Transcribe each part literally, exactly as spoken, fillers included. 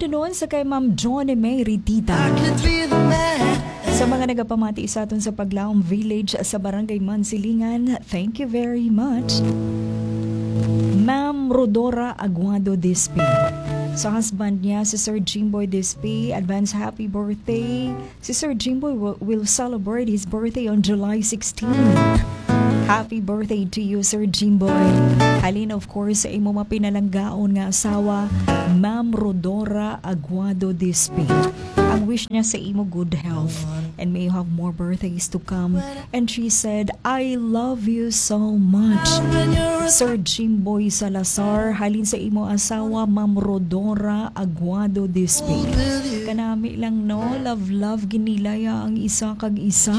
afternoon sa kay Ma'am John e May Ritita. Sa mga nagapamati sa aton sa Paglaom Village sa Barangay Mansilingan, thank you very much. Ma'am Rodora Aguado Dispe. Sa husband niya, si Sir Jimboy Dispe, advance happy birthday. Si Sir Jimboy will, will celebrate his birthday on July sixteenth. Happy birthday to you, Sir Jimboy. Halin, of course, sa imo mapinalanggaon nga asawa, Ma'am Rodora Aguado Dispe. Ang wish niya sa imo good health and may you have more birthdays to come. And she said, I love you so much. Sir Jimboy Salazar, halin sa imo asawa, Ma'am Rodora Aguado Dispe. Kanami lang no, love love ginilaya ang isa kag isa.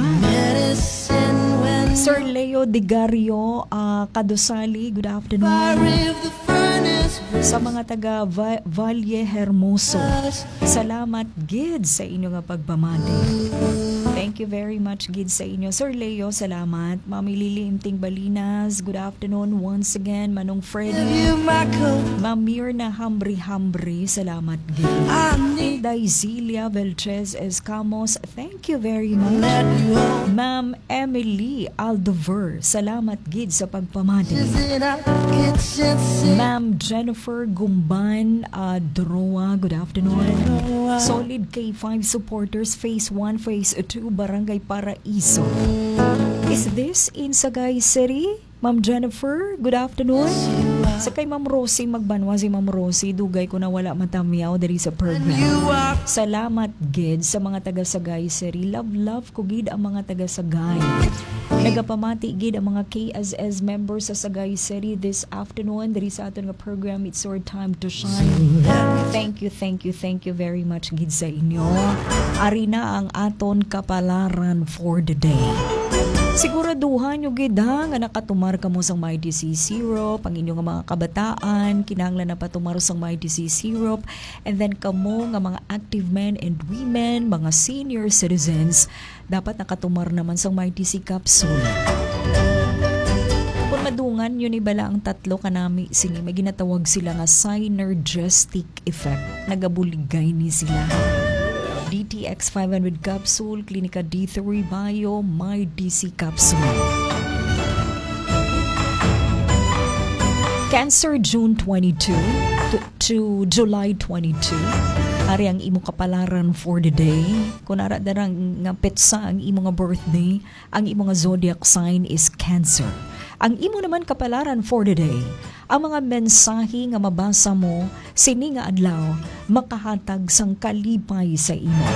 Sir Leo Digario uh, Kadosali, good afternoon. Sa mga taga Va- Valle Hermoso, salamat gid sa inyo nga pagpamati. Thank you very much gid sa inyo. Sir Leo, salamat. Mami Lili Imting Balinas, good afternoon once again. Manong Freddy, Ma'am Mirna Hambri-Hambri, salamat gid. Inday Zilia Velchez Escamos, thank you very much. Ma'am Emily Aldover, salamat gid sa pagpamati. Ma'am Jennifer Gumban uh, Droa, good afternoon. Solid K five supporters, Phase one, Phase two, Barangay Paraiso. Is this in Sagay City? Ma'am Jennifer, good afternoon. Sa kay Ma'am Rosie Magbanwa, si Ma'am Rosie, dugay ko na wala matamiyaw dari sa program. Salamat gid sa mga taga Sagay City. Love, love ko gid ang mga taga Sagay. Nagapamati gid ang mga K S S members sa Sagay City this afternoon dari sa aton nga program, It's Your Time to Shine. Thank you, thank you, thank you very much gid sa inyo. Ari na ang aton kapalaran for the day. Siguraduhan nyo gid ha, nga nakatumar ka mo sang Mighty C Syrup, ang inyong mga kabataan, kinahanglan na patumar sang Mighty C Syrup, and then kamo nga mga active men and women, mga senior citizens, dapat nakatumar naman sang Mighty C Capsule. Kung madungan, yun ibala ang tatlo kanami sini, may ginatawag sila nga synergistic effect, nagabuligay ni sila. D T X five hundred capsule, Clinica D three Bio, My D C capsule. Cancer June twenty-two to, to July twenty-two. Ari ang imo kapalaran for the day. Kung nara darang nga petsa ang imo nga birthday, ang imo nga zodiac sign is Cancer. Ang imo naman kapalaran for the day, ang mga mensahe nga mabasa mo sini nga adlaw makahatag sang kalipay sa imo.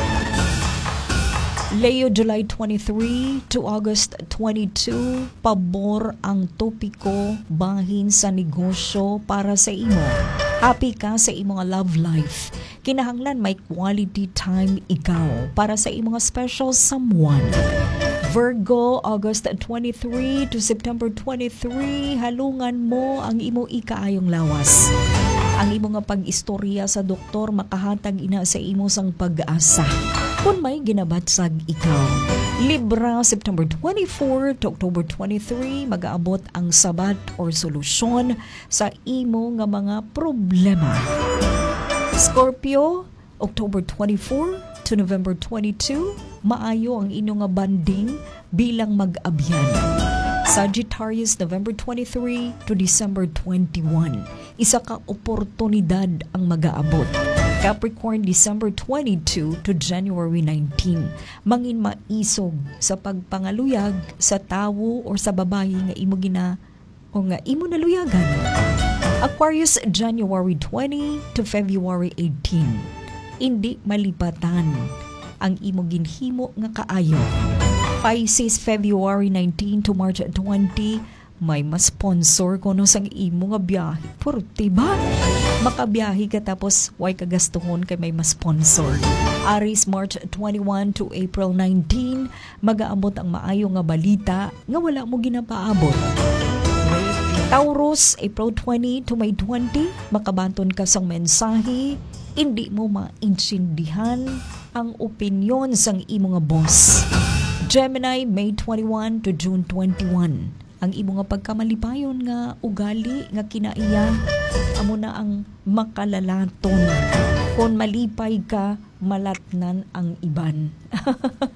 Leo July twenty-three to August twenty-two, pabor ang topiko bahin sa negosyo para sa imo. Happy ka sa imo nga love life. Kinahanglan may quality time ikaw para sa imo nga special someone. Virgo, August twenty-three to September twenty-three, halungan mo ang imo ikaayong lawas. Ang imo nga pag-istorya sa doktor makahatag ina sa imo sang pag-asa. Kung may ginabatsag ikaw. Libra, September twenty-fourth to October twenty-three, mag-aabot ang sabat or solusyon sa imo nga mga problema. Scorpio, October twenty-fourth to November twenty-second, maayo ang inyong nga banding bilang mag-abyan. Sagittarius, November twenty-third to December twenty-first, isa ka oportunidad ang mag-aabot. Capricorn, December twenty-second to January nineteenth, mangin maisog sa pagpangaluyag sa tawo or sa babae nga imo gina o nga imo naluyagan. Aquarius, January twentieth to February eighteenth, hindi malipatan ang imo ginhimo nga kaayo. Pisces, February nineteenth to March twentieth, may ma-sponsor ko no sang imo nga biyahe. Purti ba? Makabiyahe ka tapos way kagastuhon kay may ma-sponsor. Aries, March twenty-first to April nineteenth, mag-aabot ang maayo nga balita nga wala mo ginapaabot. Taurus, April twentieth to May twentieth, makabanton ka sang mensahe, hindi mo maintindihan ang opinyon sang imo nga boss. Gemini, May twenty-first to June twenty-first, ang imo nga pagkamalipayon nga ugali nga kinaiya amo na ang makalalaton Kung malipay ka, malatnan ang iban.